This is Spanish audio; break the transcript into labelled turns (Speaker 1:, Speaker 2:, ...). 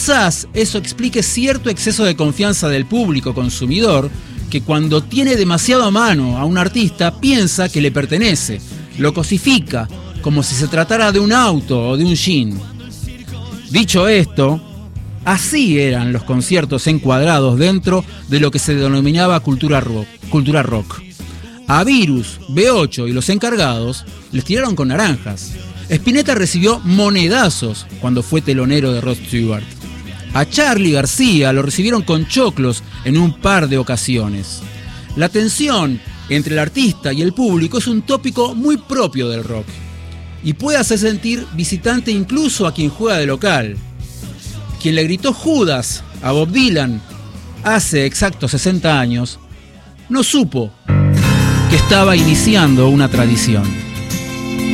Speaker 1: Quizás eso explique cierto exceso de confianza del público consumidor que cuando tiene demasiado a mano a un artista piensa que le pertenece, lo cosifica como si se tratara de un auto o de un jean. Dicho esto, así eran los conciertos encuadrados dentro de lo que se denominaba cultura rock. A Virus, B8 y los encargados les tiraron con naranjas. Spinetta recibió monedazos cuando fue telonero de Rod Stewart. A Charly García lo recibieron con choclos en un par de ocasiones. La tensión entre el artista y el público es un tópico muy propio del rock y puede hacer sentir visitante incluso a quien juega de local. Quien le gritó Judas a Bob Dylan hace exactos 60 años no supo que estaba iniciando una tradición.